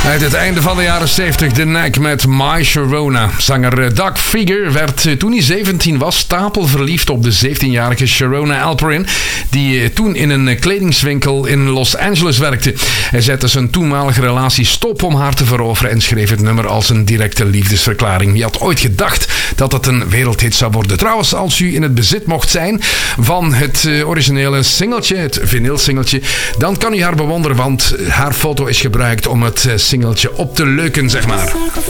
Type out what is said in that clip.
Uit het einde van de jaren 70, de Knack met My Sharona. Zanger Doug Figger werd toen hij 17 was stapelverliefd op de 17-jarige Sharona Alperin, die toen in een kledingswinkel in Los Angeles werkte. Hij zette zijn toenmalige relatie stop om haar te veroveren en schreef het nummer als een directe liefdesverklaring. Wie had ooit gedacht dat het een wereldhit zou worden? Trouwens, als u in het bezit mocht zijn van het originele singeltje, het vinylsingeltje, dan kan u haar bewonderen, want haar foto is gebruikt om het singeltje op te leuken, zeg maar.